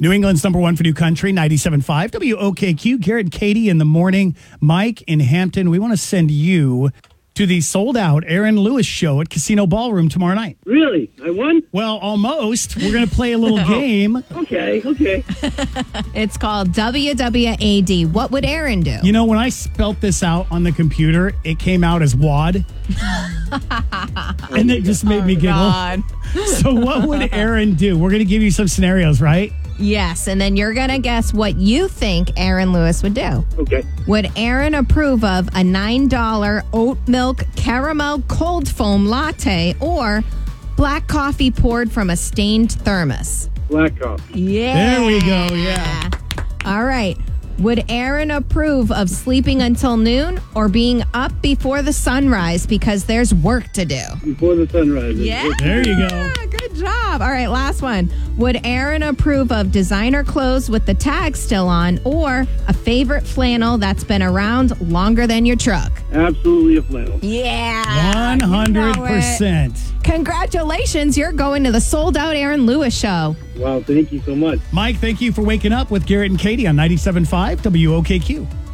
New England's number one for new country, 97.5 WOKQ. Garrett and Katie in the morning. Mike in Hampton, we want to send you to the sold-out Aaron Lewis show at Casino Ballroom tomorrow night. Really? I won? Well, almost. We're going to play a little game. Okay. It's called WWAD. What would Aaron do? You know, when I spelt this out on the computer, it came out as WAD. And it just made me giggle. God. So what would Aaron do? We're going to give you some scenarios, right? Yes, and then you're going to guess what you think Aaron Lewis would do. Okay. Would Aaron approve of a $9 oat milk caramel cold foam latte or black coffee poured from a stained thermos? Black coffee. Yeah. There we go, yeah. All right. Would Aaron approve of sleeping until noon or being up before the sunrise because there's work to do? Before the sunrise. Yeah. There you go. Good job. All right, last one. Would Aaron approve of designer clothes with the tag still on or a favorite flannel that's been around longer than your truck? Absolutely a flannel. Yeah. 100%. Congratulations. You're going to the sold-out Aaron Lewis show. Wow, thank you so much. Mike, thank you for waking up with Garrett and Katie on 97.5 WOKQ.